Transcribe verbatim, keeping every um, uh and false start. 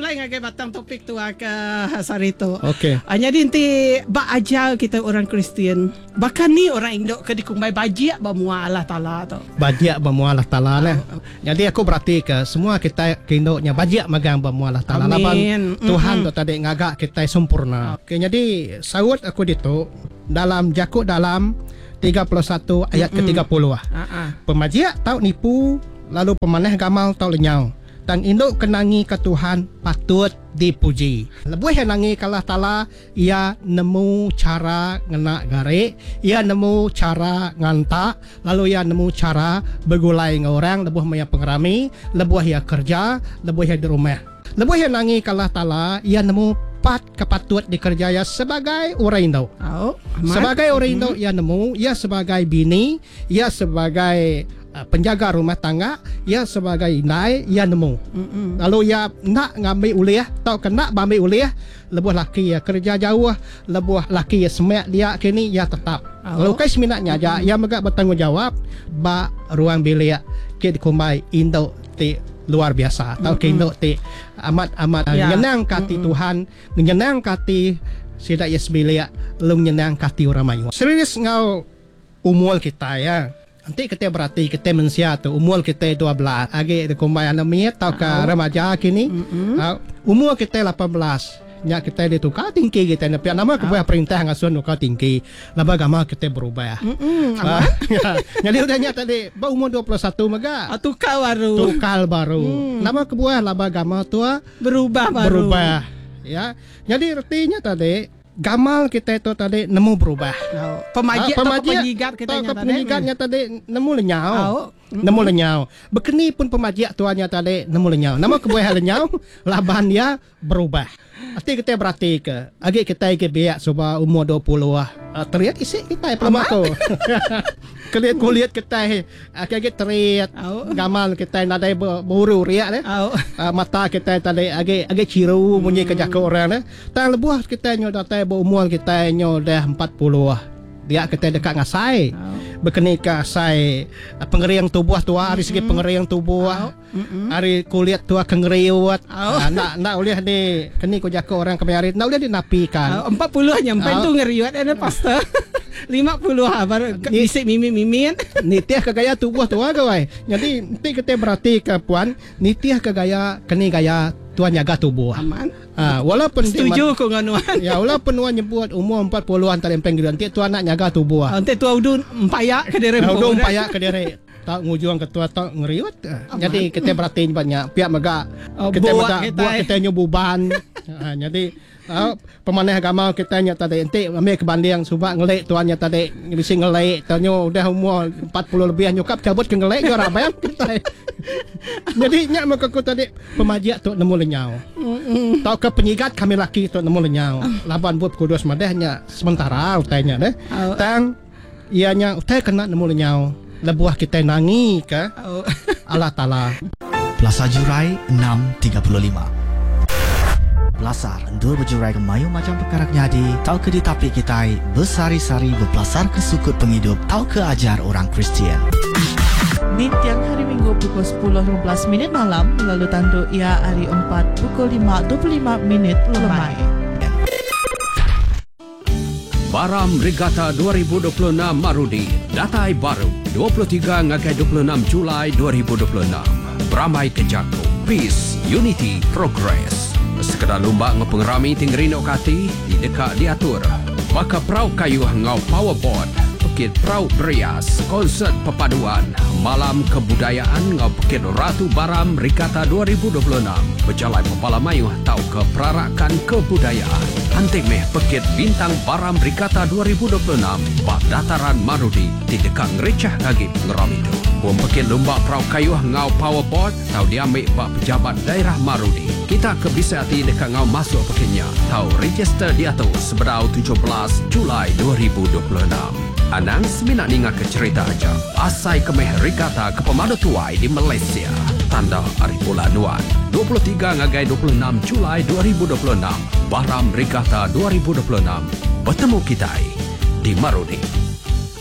mulai ngagai batang topik tu ke Sarito. Okey. Uh, jadi nanti bak ajar kita orang Kristian. Bahkan ni orang Indo ke dikumbai bajiak bamua Allah Taala tu. Bajiak bamua Allah Taala lah. Jadi aku berarti ke semua kita ke Indo-nya bajiak magang bamua Allah Taala. Amin. Tuhan tu tadi ngagak kita sempurna. Okey, jadi sawut aku ditu dalam Jakub dalam tiga puluh satu ayat ke tiga puluh ah. Uh-uh. Pemajiak tau nipu lalu pemanah gamal tau lenyau. Tang induk kenangi ke Tuhan patut dipuji. Lebih yang nangi kalah Taala ia nemu cara ngena garik, ia nemu cara ngantak, lalu ia nemu cara bergulai dengan orang, lebih maya pengerami, lebih ia kerja, lebih ia di rumah. Lebih yang nangi kalah Taala ia nemu pat kepatut dikerjaya sebagai orang Indo. Oh, sebagai orang Indo ia nemu, ia sebagai bini, ia sebagai penjaga rumah tangga, ia sebagai indai, ia nemu. Mm-mm. Lalu ia nak ngambil uliah, tau kena ambil uliah, lebih laki ia kerja jauh, lebih laki ia semak dia kini ia tetap. Oh. Lalu kais minatnya aja, ia megak bertanggungjawab ba ruang bilik ke dikumbai Indo ti luar biasa. Tau ke Indo ti amat amat yeah. nyenang kati Tuhan, nyenang kati sidak yes bilik, lalu nyenang kati orang mayu. Serius ngau umur kita ya. Nanti kita berarti kita manusia tu umur kita dua belas, agi dikumbai anak minit tau ke oh. remaja kini. Mm-hmm. Uh, umur kita lapan belas. Nya kita ditukar tinggi kita ni. Nama kebuah oh. perintah ngasuh nuka tinggi. Laba agama kita berubah. Mm-hmm. Uh, jadi udahnya tadi ba umur dua puluh satu mega. Oh, tukar baru. Tukar baru. Mm. Nama kebuah laba agama tua berubah baru. Berubah. Ya. Jadi artinya tadi gamal kita itu tadi nemu berubah. Oh. Pemaji atau penyigat kita tadi. Penyigatnya tadi nemu lenyau. Oh. Nemu lenyau. Bekeni pun pemaji tuanya tadi nemu lenyau. Nama kebuah lenyau, laban dia berubah. Arti kita berarti ke, agi kita ke biak sebab umur dua puluh ah. Teriak isi kita pelamaku. Kelihat kulihat kita agi teriak. Gamal kita nadai buru riak le. Mata kita tadi agi agi ciru bunyi ke jaka orang le. Tang lebuh kita nyo datai umur kita nyo dah empat puluh ah. Dia kita dekat ngasai. Berkeni ke asai pengeriang tubuh tua dari segi pengeriang tubuh hari kulit tua kengeriut nak nak oleh ni keni ko jaka orang kemarin nak oleh dinapikan empat puluh nyampai tu ngeriut ada pastor lima puluh baru bisik mimi-mimin nitiah ke gaya tubuh tua gawai. Jadi nanti kita berarti ke puan nitiah ke gaya keni gaya tuan jaga tubuh aman. Ah, walaupun setuju ko nganuan. Ya, walaupun tuan nyebut umur empat puluhan tadi penggil nanti tuan nak jaga tubuh. Nanti tuan udun empayak ke dere. Udun empayak ke dere. Tak ngujung ketua tak ngeriut. Jadi kita berarti banyak pihak mega oh, kita mega buat kita nyububan. Ha, jadi uh, pemanah agama kita nya tadi ente ambil kebanding subak ngelek tuannya tadi bisa ngelek tanyo udah umur empat puluh lebih nyukap cabut ke ngelek yo rabayang kita. Jadi nya maka ku tadi pemajiak tu nemu lenyau. Mm-hmm. Tau ke penyigat kami laki tu nemu lenyau. Laban buat kudus madahnya sementara utainya deh. Oh. Tang ianya utai kena nemu lenyau. Lebuah kita nangi ke oh. Allah Taala. Plaza Jurai enam tiga puluh lima. Belasar endur berjurai ke mayu macam perkara nyadi. Tau ke ditapik kita bersari-sari berpelasar ke sukut penghidup. Tau ke ajar orang Kristian. Di tiang hari Minggu pukul sepuluh lima belas minit malam, lalu tanduk ia hari empat pukul lima dua puluh lima minit lemai. Baram Regatta dua ribu dua puluh enam Marudi. Datai baru dua puluh tiga hingga dua puluh enam Julai dua ribu dua puluh enam. Beramai ke Jakub. Peace, Unity, Progress. Sekedar lomba ngepengerami tinggerino kati di dekat diatur. Maka perahu kayu ngau powerboard. Pekit perahu berias. Konsert perpaduan. Malam kebudayaan ngau pekit Ratu Baram Regatta dua ribu dua puluh enam. Berjalan Pepala Mayuh tau ke perarakan kebudayaan. Anting meh pekit bintang Baram Regatta dua ribu dua puluh enam. Bak dataran Marudi di dekat ngericah lagi pengeram itu. Buang pekit lomba perahu kayu ngau powerboard tau diambil bak pejabat daerah Marudi. Kita ke bisa hati dekat ngau masuk pekitnya. Tau register dia tu sebedau tujuh belas Julai dua ribu dua puluh enam. Anang seminat ningat ke cerita aja. Asai kemeh Regatta ke pemadu tuai di Malaysia. Tanda Ari Pula Nuan. dua puluh tiga hingga dua puluh enam Julai dua ribu dua puluh enam. Baram Regatta dua ribu dua puluh enam. Bertemu kita di Marudi.